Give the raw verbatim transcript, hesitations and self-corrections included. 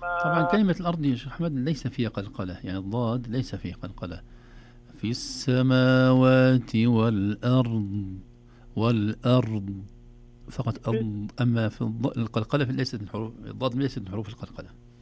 طبعا كلمة الأرض يا شيخ أحمد ليس فيها قلقلة، يعني الضاد ليس فيه قلقلة. في السماوات والأرض، والأرض فقط في أض. أما في الض- القلقلة في ليست من حروف الضاد، ليست من حروف القلقلة.